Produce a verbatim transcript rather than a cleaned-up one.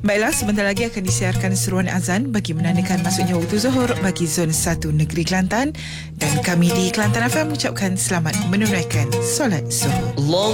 Baiklah, sebentar lagi akan disiarkan seruan azan bagi menandakan masuknya waktu zuhur bagi zon satu negeri Kelantan, dan kami di Kelantan F M mengucapkan selamat menunaikan solat zuhur.